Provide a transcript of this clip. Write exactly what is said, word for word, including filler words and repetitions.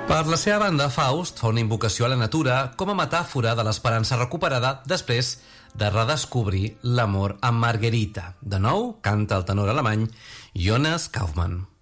Per la seva banda, Faust fa una invocació a la natura com a metàfora de l'esperança recuperada després de redescobrir l'amor amb Margherita. De nou, canta el tenor alemany Jonas Kaufmann.